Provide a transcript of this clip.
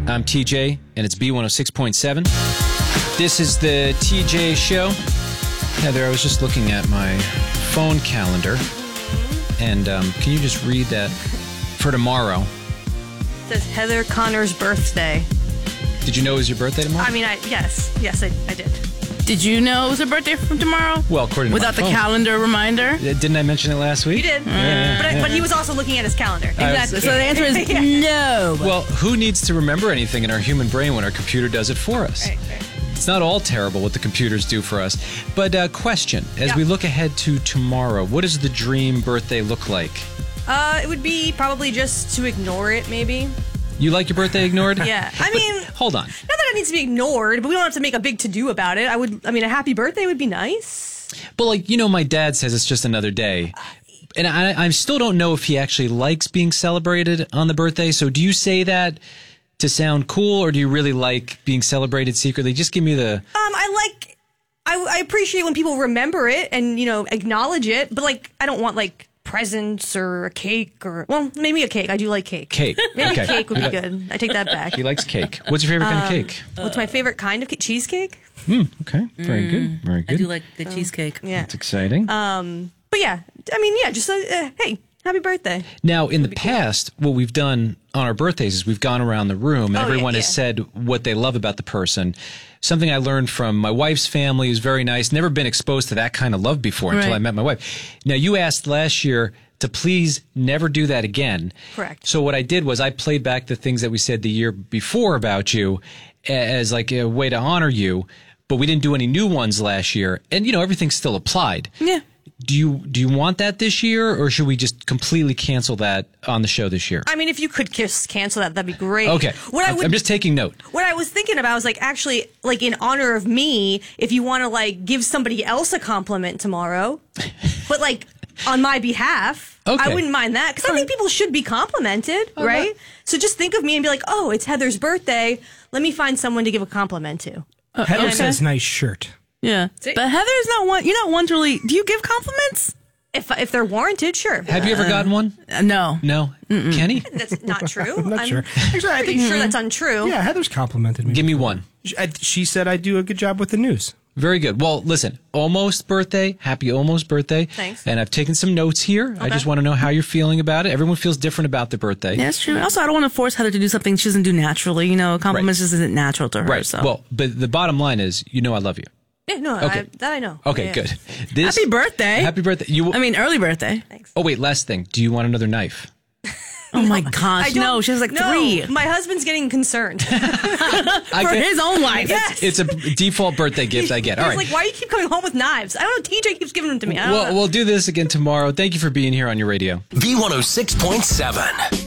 I'm TJ, and it's B106.7. This is the TJ Show. Heather, I was just looking at my phone calendar, and can you just read that for tomorrow? It says Heather Connor's birthday. Did you know it was your birthday tomorrow? I mean, yes, I did. Did you know it was her birthday from tomorrow? Well, according to without my phone. the calendar reminder? Didn't I mention it last week? You did. Yeah. But he was also looking at his calendar. Exactly. So the answer is no. Well, who needs to remember anything in our human brain when our computer does it for us? Right. It's not all terrible what the computers do for us. But question, as we look ahead to tomorrow, what does the dream birthday look like? It would be probably just to ignore it, maybe. You like your birthday ignored? Yeah. I mean, hold on. Not that it needs to be ignored, but we don't have to make a big to-do about it. A happy birthday would be nice. But my dad says it's just another day. And I still don't know if he actually likes being celebrated on the birthday. So do you say that to sound cool, or do you really like being celebrated secretly? Just give me the... I appreciate when people remember it and, acknowledge it, but, I don't want, presents or a cake or... Well, maybe a cake. I do like cake. Cake. Maybe Okay. cake would be good. I take that back. He likes cake. What's your favorite kind of cake? What's my favorite kind of cake? Cheesecake? Okay. Very good. Very good. I do like the cheesecake. Yeah. That's exciting. But yeah, just hey, happy birthday. Now, in the past, what we've done on our birthdays is we've gone around the room and everyone has said what they love about the person. Something I learned from my wife's family is very nice. Never been exposed to that kind of love before until I met my wife. Now, you asked last year to please never do that again. Correct. So what I did was I played back the things that we said the year before about you as a way to honor you, but we didn't do any new ones last year. And, everything still applied. Yeah. Do you want that this year, or should we just completely cancel that on the show this year? I mean, if you could just cancel that, that'd be great. Okay. I'm just taking note. What I was thinking about was actually, in honor of me, if you want to give somebody else a compliment tomorrow, but on my behalf, I wouldn't mind that, because I think people should be complimented, right? So just think of me and be like, oh, it's Heather's birthday. Let me find someone to give a compliment to. Heather says nice shirt. Yeah. See? But Heather's not one. You're not one to really. Do you give compliments? If they're warranted, sure. Have you ever gotten one? No. No? Kenny? That's not true. I'm not sure. Actually, I Pretty sure that's untrue. Yeah, Heather's complimented me. Give me one. She said I do a good job with the news. Very good. Well, listen, almost birthday. Happy almost birthday. Thanks. And I've taken some notes here. I just want to know how you're feeling about it. Everyone feels different about their birthday. Yeah, that's true. Also, I don't want to force Heather to do something she doesn't do naturally. Compliments just isn't natural to her. Right. So. Well, but the bottom line is, I love you. Yeah, no, Okay. that I know. Okay, Yeah. good. Happy birthday. Happy birthday. Early birthday. Thanks. Oh, wait, last thing. Do you want another knife? Oh my gosh, no, she has no, 3. My husband's getting concerned. For his own life. Yes. It's a default birthday gift I get. All He's right. why do you keep coming home with knives? I don't know. TJ keeps giving them to me. I don't know. We'll do this again tomorrow. Thank you for being here on your radio. B106.7.